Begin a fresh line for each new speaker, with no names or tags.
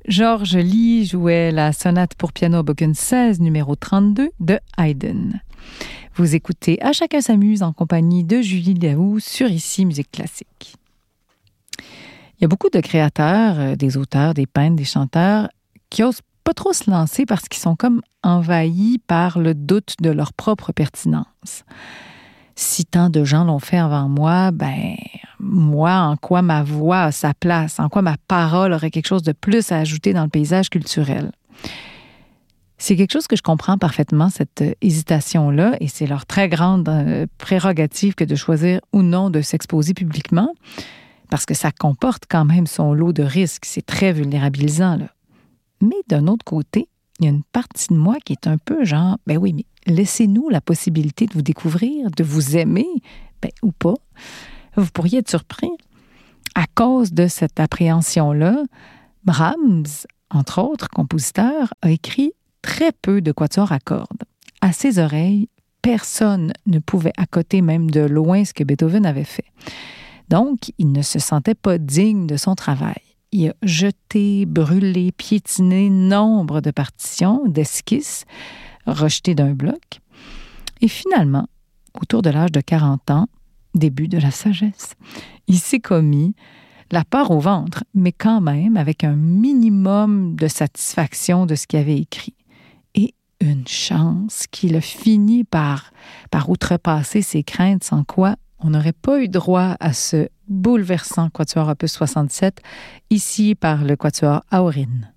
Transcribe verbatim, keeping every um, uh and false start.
Georges Lee jouait la sonate pour piano opus seize, numéro trente-deux de Haydn. Vous écoutez À chacun s'amuse en compagnie de Julie Daou sur Ici Musique Classique. Il y a beaucoup de créateurs, des auteurs, des peintres, des chanteurs qui osent pas trop se lancer parce qu'ils sont comme envahis par le doute de leur propre pertinence. Si tant de gens l'ont fait avant moi, ben moi, en quoi ma voix a sa place, en quoi ma parole aurait quelque chose de plus à ajouter dans le paysage culturel. C'est quelque chose que je comprends parfaitement, cette hésitation-là, et c'est leur très grande prérogative que de choisir ou non de s'exposer publiquement, parce que ça comporte quand même son lot de risques. C'est très vulnérabilisant, là. Mais d'un autre côté, il y a une partie de moi qui est un peu genre, ben oui, mais laissez-nous la possibilité de vous découvrir, de vous aimer, ben ou pas. Vous pourriez être surpris. À cause de cette appréhension-là, Brahms, entre autres compositeurs, a écrit très peu de quatuors à cordes. À ses oreilles, personne ne pouvait accoter même de loin ce que Beethoven avait fait. Donc, il ne se sentait pas digne de son travail. Il a jeté, brûlé, piétiné nombre de partitions, d'esquisses, rejetées d'un bloc. Et finalement, autour de l'âge de quarante ans, début de la sagesse, il s'est commis la peur au ventre, mais quand même avec un minimum de satisfaction de ce qu'il avait écrit. Et une chance qu'il a fini par, par outrepasser ses craintes, sans quoi on n'aurait pas eu droit à ce bouleversant quatuor opus soixante-sept, ici par le quatuor Aurine.